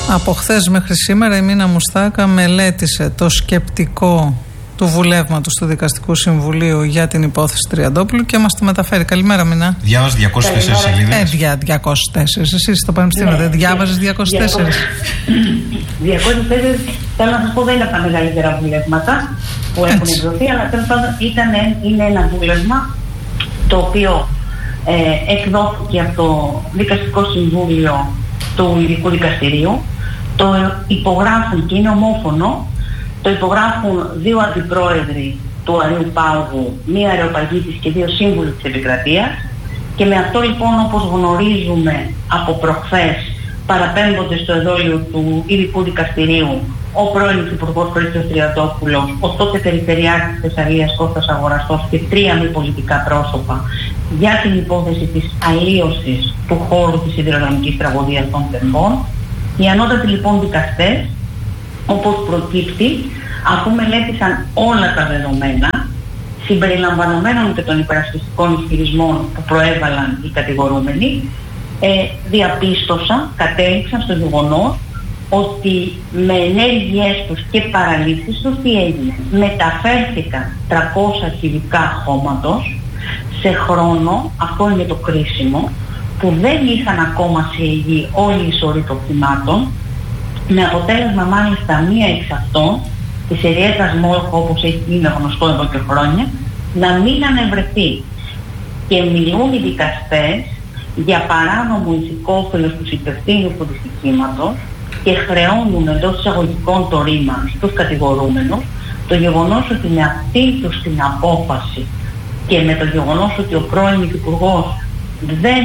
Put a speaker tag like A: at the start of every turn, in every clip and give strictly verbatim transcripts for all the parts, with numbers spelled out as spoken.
A: Από χθες μέχρι σήμερα η Μίνα Μουστάκα μελέτησε το σκεπτικό του βουλεύματος του Δικαστικού Συμβουλίου για την υπόθεση Τριαντόπουλου και μας το μεταφέρει. Καλημέρα, Μίνα.
B: Διάβαζε διακόσιες τέσσερις σελίδες.
A: Ε, δια, διακόσιες τέσσερις. Εσύ στο Πανεπιστήμιο ναι, δεν διάβαζες διακόσιες τέσσερις.
C: διακόσιες τέσσερις, θέλω να σας πω, δεν είναι από τα μεγαλύτερα βουλεύματα που έχουν εκδοθεί, αλλά τέλος πάντων είναι ένα βούλευμα το οποίο ε, εκδόθηκε από το Δικαστικό Συμβούλιο του Ειδικού Δικαστηρίου. Το υπογράφουν και είναι ομόφωνο. Το υπογράφουν δύο αντιπρόεδροι του Αρείου Πάγου, μία αεροπαγίτης και δύο σύμβουλοι της Επικρατείας. Και με αυτό λοιπόν, όπως γνωρίζουμε από προχθές, παραπέμπονται στο εδόλιο του Ειδικού Δικαστηρίου ο πρώην Υπουργός Χρήστος Τριαντόπουλος, ο τότε Περιφερειάρχης της Θεσσαλίας Κώστας Αγοραστός και τρία μη πολιτικά πρόσωπα για την υπόθεση της αλλίωσης του χώρου της σιδηροδρομικής τραγωδίας των Τερμών. Οι ανώτατοι λοιπόν δικαστές, όπως προκύπτει, αφού μελέτησαν όλα τα δεδομένα, συμπεριλαμβανομένων και των υπερασπιστικών ισχυρισμών που προέβαλαν οι κατηγορούμενοι, ε, διαπίστωσαν, κατέληξαν στο γεγονός ότι με ενέργειές τους και παραλήψεις τους τι έγινε. Μεταφέρθηκαν τριακόσια κυβικά χώματος σε χρόνο, αυτό είναι το κρίσιμο, που δεν είχαν ακόμα συλλεγεί όλοι οι σωροί των θυμάτων, με αποτέλεσμα μάλιστα μία εξ αυτών, της Εριέτας Μόλχο, όπως είναι γνωστό εδώ και χρόνια, να μην ανεβρεθεί. Και μιλούν οι δικαστές για παράνομο ηθικόφελος τους υπευθύνους του δυστυχήματος και χρεώνουν εντός εισαγωγικών το ρήμα στους κατηγορούμενους το γεγονός ότι με αυτή τους την απόφαση και με το γεγονός ότι ο πρώην Υπουργός δεν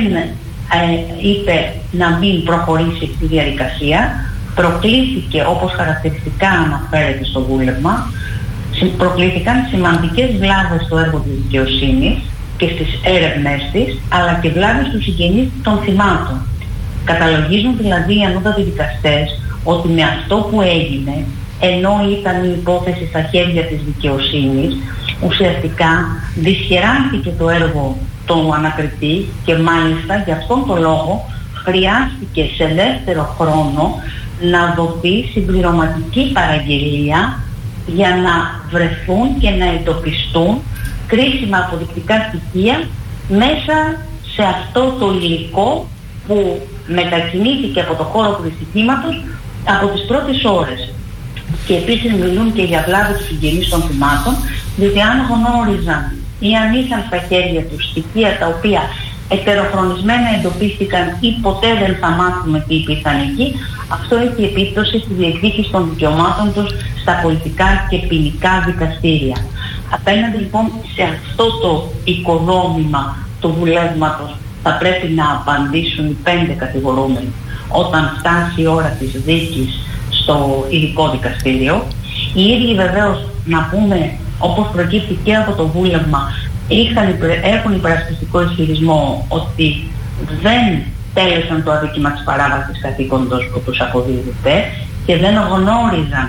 C: ε, είπε να μην προχωρήσει στη διαδικασία, προκλήθηκε, όπως χαρακτηριστικά αναφέρεται στο βούλευμα, προκλήθηκαν σημαντικές βλάβες στο έργο της δικαιοσύνης και στις έρευνές της, αλλά και βλάβες στους συγγενείς των θυμάτων. Καταλογίζουν δηλαδή οι ανώτατοι δικαστές ότι με αυτό που έγινε, ενώ ήταν η υπόθεση στα χέρια της δικαιοσύνης, ουσιαστικά δυσχεράνθηκε το έργο του ανακριτή και μάλιστα για αυτόν τον λόγο χρειάστηκε σε δεύτερο χρόνο να δοθεί συμπληρωματική παραγγελία για να βρεθούν και να εντοπιστούν κρίσιμα αποδεικτικά στοιχεία μέσα σε αυτό το υλικό που μετακινήθηκε από το χώρο του δυστυχήματος από τις πρώτες ώρες. Και επίσης μιλούν και για βλάβη του συγγενείς των θυμάτων, διότι αν γνώριζαν ή αν είχαν στα χέρια τους στοιχεία τα οποία ετεροχρονισμένα εντοπίστηκαν ή ποτέ δεν θα μάθουμε τι υπήρχαν εκεί, αυτό έχει επίπτωση στη διεκδίκηση των δικαιωμάτων τους στα πολιτικά και ποινικά δικαστήρια. Απέναντι λοιπόν σε αυτό το οικοδόμημα του βουλεύματος θα πρέπει να απαντήσουν οι πέντε κατηγορούμενοι όταν φτάσει η ώρα της δίκης στο Ειδικό Δικαστήριο. Οι ίδιοι βεβαίως, να πούμε, όπως προκύπτει και από το βούλευμα, είχαν, έχουν υπερασπιστικό ισχυρισμό ότι δεν τέλεσαν το αδίκημα της παράβασης καθήκοντος που τους αποδίδεται και δεν γνώριζαν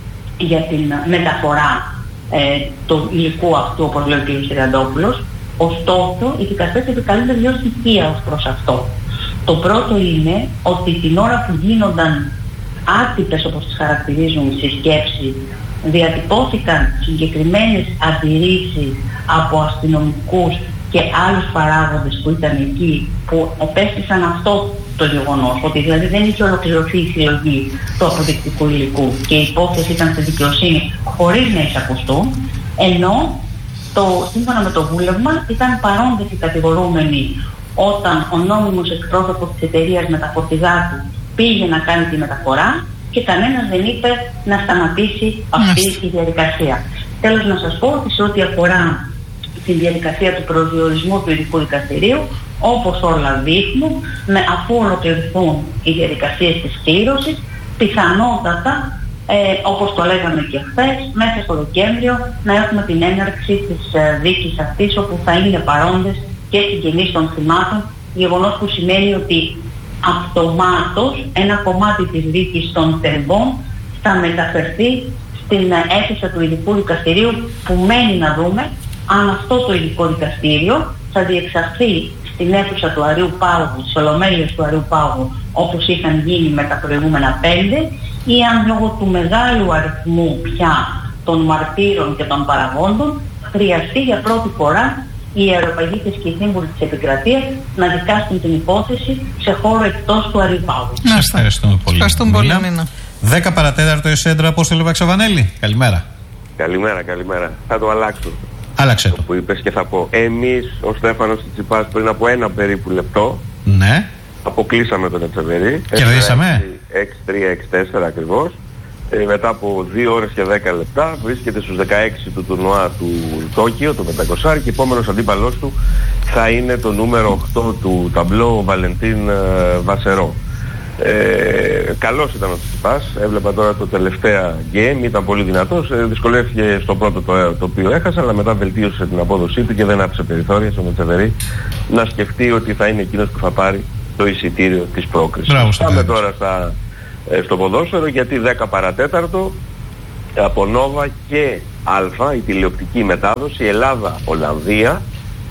C: για την μεταφορά ε, του υλικού αυτού, όπως λέει ο κ. Τριαντόπουλος. Ωστόσο, οι δικαστές επικαλούνται δύο στοιχεία ως προς αυτό. Το πρώτο είναι ότι την ώρα που γίνονταν άτυπες, όπως τις χαρακτηρίζουν, οι συσκέψεις, διατυπώθηκαν συγκεκριμένες αντιρρήσεις από αστυνομικούς και άλλους παράγοντες που ήταν εκεί, που επέστησαν αυτό το γεγονός, ότι δηλαδή δεν είχε ολοκληρωθεί η συλλογή του αποδεικτικού υλικού και η υπόθεση ήταν στη δικαιοσύνη χωρίς να εισακουστούν, ενώ το, σύμφωνα με το βούλευμα ήταν παρόντες οι κατηγορούμενοι όταν ο νόμιμος εκπρόσωπος της εταιρείας με τα φορτηγά του πήγε να κάνει τη μεταφορά και κανένας δεν είπε να σταματήσει αυτή η διαδικασία. Τέλος, να σας πω ότι σε ό,τι αφορά τη διαδικασία του προσδιορισμού του Ειδικού Δικαστηρίου, όπως όλα δείχνουν, με, αφού ολοκληρωθούν οι διαδικασίες της κλήρωσης, πιθανότατα, ε, όπως το λέγαμε και χθες, μέσα στο Δεκέμβριο να έχουμε την έναρξη της ε, δίκης αυτής, όπου θα είναι παρόντες και συγγενείς των θυμάτων, γεγονός που σημαίνει ότι αυτομάτως ένα κομμάτι της δίκης των Τερμών θα μεταφερθεί στην αίθουσα του Ειδικού Δικαστηρίου, που μένει να δούμε αν αυτό το Ειδικό Δικαστήριο θα διεξαχθεί στη στην αίθουσα του Αρείου Πάγου, στις Ολομέλειες του Αρείου Πάγου, όπως είχαν γίνει με τα προηγούμενα πέντε, ή αν λόγω του μεγάλου αριθμού πια των μαρτύρων και των παραγόντων χρειαστεί για πρώτη φορά οι ιεροπαγίτες και οι σύμβουλοι της Επικρατείας να δικάσουν την υπόθεση σε χώρο εκτός του Αρείου Πάγου.
B: Να ευχαριστούμε πολύ.
A: Ευχαριστούμε πολύ, Μίνα.
B: δέκα παρατέταρτο η Σέντρα, Απόστολε Βαξαβανέλη. Καλημέρα.
D: Καλημέρα, καλημέρα. Θα το αλλάξω.
B: Άλλαξε το.
D: Το που είπες και θα πω. Εμείς, ο Στέφανος Τσιτσιπάς, πριν από ένα περίπου λεπτό,
B: ναι,
D: αποκλείσαμε τον Ετσεβερή.
B: Κερδίσαμε.
D: έξι τρία έξι τέσσερα ακριβώς. Ε, μετά από δύο ώρες και δέκα λεπτά βρίσκεται στους δεκαέξι του τουρνουά του Τόκιο, το πεντακόσια, και επόμενος αντίπαλός του θα είναι το νούμερο οκτώ του ταμπλό, ο Βαλεντίν ε, Βασερό. Ε, καλός ήταν ο Τσιτσιπάς, έβλεπα τώρα το τελευταίο game, ήταν πολύ δυνατός, ε, δυσκολεύτηκε στο πρώτο το, το οποίο έχασε, αλλά μετά βελτίωσε την απόδοσή του και δεν άφησε περιθώρια στον Ετσεβερή να σκεφτεί ότι θα είναι εκείνος που θα πάρει το εισιτήριο της πρόκρισης. Πάμε τώρα στα, ε, στο ποδόσφαιρο, γιατί δέκα παρατέταρτο από Νόβα και Α, η τηλεοπτική μετάδοση Ελλάδα-Ολλανδία,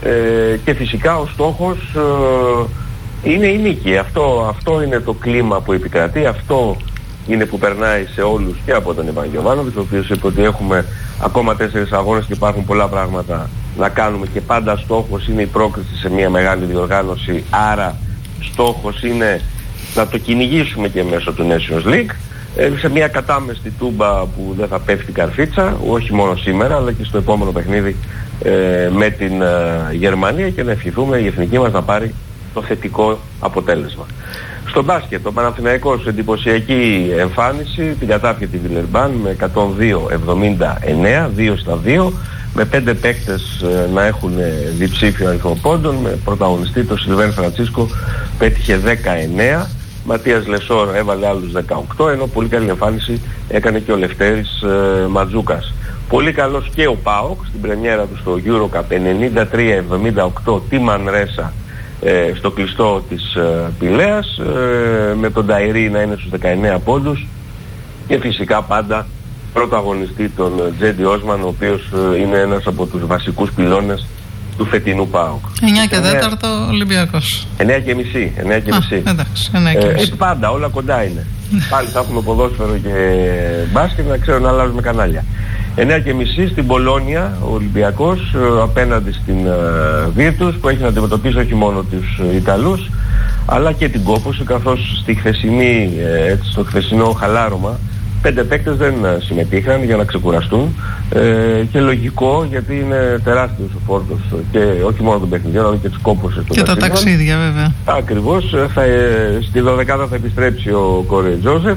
D: ε, και φυσικά ο στόχος ε, είναι η νίκη. Αυτό, αυτό είναι το κλίμα που επικρατεί, αυτό είναι που περνάει σε όλους και από τον Ιβάν Γιοβάνοβιτς, ο οποίος είπε ότι έχουμε ακόμα τέσσερις αγώνες και υπάρχουν πολλά πράγματα να κάνουμε και πάντα στόχος είναι η πρόκριση σε μια μεγάλη διοργάνωση, άρα στόχος είναι να το κυνηγήσουμε και μέσω του Nations League, ε, σε μια κατάμεστη τούμπα που δεν θα πέφτει καρφίτσα, όχι μόνο σήμερα αλλά και στο επόμενο παιχνίδι ε, με την ε, Γερμανία, και να ευχηθούμε η εθνική μας να πάρει το θετικό αποτέλεσμα. Στο μπάσκετ, ο Παναθηναϊκός εντυπωσιακή εμφάνιση, την κατάπιε τη Βιλερμπάν με εκατόν δύο εβδομήντα εννέα, δύο στα δύο, με πέντε παίκτες ε, να έχουν διψήφιο αριθμό πόντων, με πρωταγωνιστή το Σιλβέν Φραντσίσκο, πέτυχε δεκαεννέα, Ματίας Λεσόρ έβαλε άλλους δεκαοκτώ, ενώ πολύ καλή εμφάνιση έκανε και ο Λευτέρης ε, Ματζούκας. Πολύ καλός και ο ΠΑΟΚ στην πρεμιέρα του στο EuroCup, ενενήντα τρία εβδομήντα οκτώ τη Μανρέσα ε, στο κλειστό της ε, Πηλαίας, ε, με τον Ταϊρή να είναι στους δεκαεννέα πόντους, και φυσικά πάντα πρωταγωνιστή τον Τζέντι Όσμαν, ο οποίος ε, είναι ένας από τους βασικούς πυλώνες του φετινού ΠΑΟΚ.
A: εννιά και τέταρτο Ολυμπιακός.
D: εννιά και μισή. εννιά και μισή.
A: Εντάξει, εννιά και μισή.
D: Ε, πάντα, όλα κοντά είναι. Πάλι θα έχουμε ποδόσφαιρο και μπάσκετ, να ξέρω να αλλάζουμε κανάλια. εννιά και μισή στην Πολόνια, ο Ολυμπιακός απέναντι στην Βίρτους, που έχει να αντιμετωπίσει όχι μόνο τους Ιταλούς αλλά και την κόπωση, καθώς στη χθεσινή, έτσι, στο χθεσινό χαλάρωμα πέντε παίκτες δεν συμμετείχαν για να ξεκουραστούν, ε, και λογικό, γιατί είναι τεράστιος ο φόρτος και όχι μόνο των παιχνιδιών αλλά και της κόπωσης
A: και τα ταξίδια βέβαια.
D: Ακριβώς, θα, στη δωδεκάδα θα επιστρέψει ο Κόρε Τζόζεφ,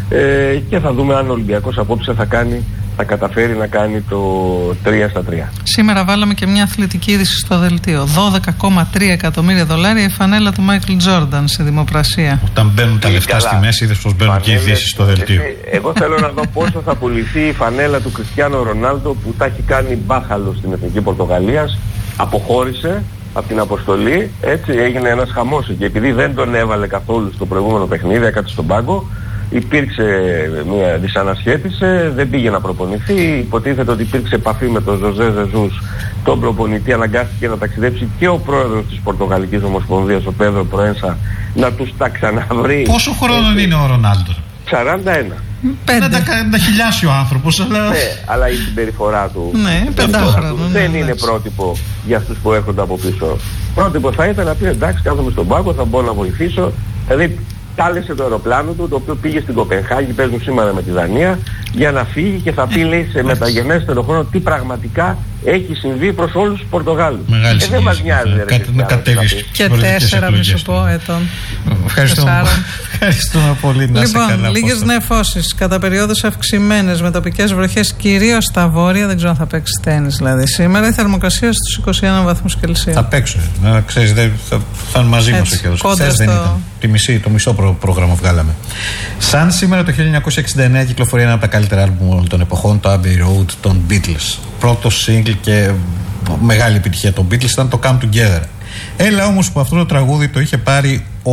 D: ε, και θα δούμε αν ο Ολυμπιακός απόψε θα κάνει, θα καταφέρει να κάνει το τρία στα τρία.
A: Σήμερα βάλαμε και μια αθλητική είδηση στο δελτίο. δώδεκα κόμμα τρία εκατομμύρια δολάρια η φανέλα του Μάικλ Τζόρνταν σε δημοπρασία.
B: Όταν μπαίνουν τα λεφτά καλά στη μέση, είδες πως μπαίνουν και οι ειδήσεις στο δελτίο.
D: Εγώ θέλω να δω πόσο θα πουληθεί η φανέλα του Κριστιάνο Ρονάλντο, που τα έχει κάνει μπάχαλο στην Εθνική Πορτογαλίας, αποχώρησε από την αποστολή, έτσι έγινε ένας χαμός, και επειδή δεν τον έβαλε καθόλου στο προηγούμενο παιχνίδι, έκατσε στον πάγκο, υπήρξε μια δυσανασχέτιση, δεν πήγε να προπονηθεί, υποτίθεται ότι υπήρξε επαφή με τον Ζωζέ Ζεζούς, τον προπονητή, αναγκάστηκε να ταξιδέψει και ο πρόεδρος της Πορτογαλικής Ομοσπονδίας, ο Πέδρο Προένσα, να τους τα ξαναβρει.
B: Πόσο χρόνων είναι ο Ρονάλντο?
D: σαράντα ένα.
B: Πέντε. Να τα χιλιάσει ο άνθρωπος, αλλά...
D: Ναι, αλλά η συμπεριφορά του,
A: ναι, πεντάχρονο,
D: του
A: ναι,
D: δεν
A: ναι,
D: είναι πρότυπο για αυτούς που έρχονται από πίσω. Πρότυπο θα ήταν να πει εντάξει, κάθομαι στον πάγκο, θα μπορώ να βοηθήσω. Δηλαδή κάλεσε το αεροπλάνο του, το οποίο πήγε στην Κοπενχάγη, παίζουν σήμερα με τη Δανία, για να φύγει και θα πει, λέει, σε μεταγενέστερο χρόνο τι πραγματικά έχει συμβεί προς όλους τους Πορτογάλους.
B: Μεγάλη
D: ε, δεν μας νοιάζει, ρε,
B: Κάτι να κατέβεις.
A: Και τέσσερα, μη σου πω, ετών.
B: Ευχαριστούμε. Ευχαριστούμε πολύ. Να
A: λοιπόν,
B: σε καλά,
A: λίγες νεφώσεις, κατά περιόδους αυξημένες, με τοπικές βροχές κυρίως στα βόρεια. Δεν ξέρω αν θα παίξει τένις δηλαδή σήμερα. Η θερμοκρασία στους είκοσι ένα βαθμούς Κελσίου.
B: Θα παίξω. Να ξέρεις, δεν θα, θα είναι μαζί μας ο καιρός. Χθες δεν ήταν. Τη μισή, το μισό προ, πρόγραμμα βγάλαμε. Σαν σήμερα το χίλια εννιακόσια εξήντα εννέα κυκλοφορεί ένα από τα καλύτερα άλμπουμ όλων των εποχών, το Abbey Road των Beatles. Πρώτο single και μεγάλη επιτυχία των Beatles ήταν το Come Together. Έλα όμως που αυτό το τραγούδι το είχε πάρει ο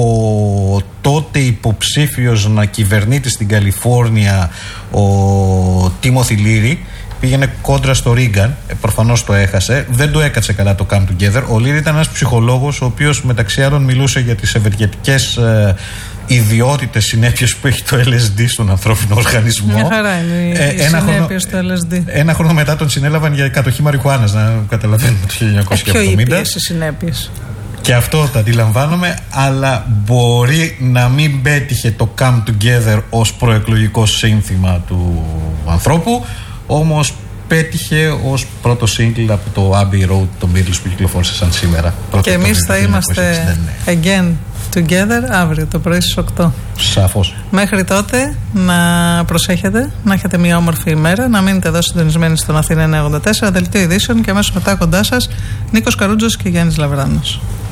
B: τότε υποψήφιος να κυβερνήτη στην Καλιφόρνια, ο Τίμοθι Λίρι, πήγαινε κόντρα στο Ρίγκαν, προφανώς το έχασε, δεν του έκατσε καλά το Come Together. Ο Λίρ ήταν ένας ψυχολόγος ο οποίος μεταξύ άλλων μιλούσε για τις ευεργετικές ε, ιδιότητες, συνέπειες που έχει το ελ ες ντι στον ανθρώπινο οργανισμό.
A: Μια χαρά είναι
B: ε,
A: οι συνέπειες του ελ ες ντι.
B: Ένα χρόνο μετά τον συνέλαβαν για κατοχή μαριχουάνας, να καταλαβαίνουμε, το χίλια εννιακόσια εβδομήντα.
A: Πιο ήπιες οι συνέπειες.
B: Και αυτό το αντιλαμβάνομαι, αλλά μπορεί να μην πέτυχε το Come Together ως προεκλογικό σύνθημα του ανθρώπου, όμως πέτυχε ως πρώτο σύγκλι από το Abbey Road των Beatles που κυκλοφόρησε σαν σήμερα.
A: Και εμείς θα είμαστε again together αύριο το πρωί στις οκτώ.
B: Σαφώς.
A: Μέχρι τότε να προσέχετε, να έχετε μια όμορφη ημέρα, να μείνετε εδώ συντονισμένοι στον Αθήνα εννιακόσια ογδόντα τέσσερα, δελτίο ειδήσεων, και αμέσως μετά κοντά σας Νίκος Καρούτζος και Γιάννης Λαβράνος.